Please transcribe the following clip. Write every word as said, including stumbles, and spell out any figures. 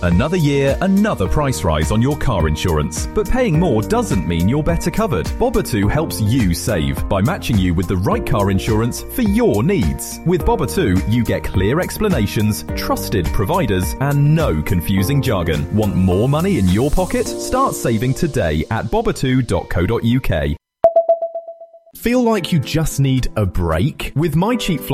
Another year, another price rise on your car insurance. But paying more doesn't mean you're better covered. Bobbatu helps you save by matching you with the right car insurance for your needs. With Bobbatu, you get clear explanations, trusted providers, and no confusing jargon. Want more money in your pocket? Start saving today at bobbatu dot co dot uk. Feel like you just need a break? With My Cheap Flights